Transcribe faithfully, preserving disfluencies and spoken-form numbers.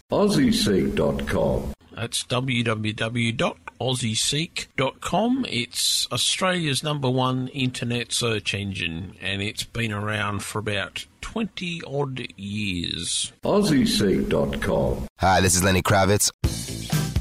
aussie seek dot com. That's w w w dot aussie seek dot com. It's Australia's number one internet search engine, and it's been around for about twenty odd years. aussie seek dot com. Hi, this is Lenny Kravitz.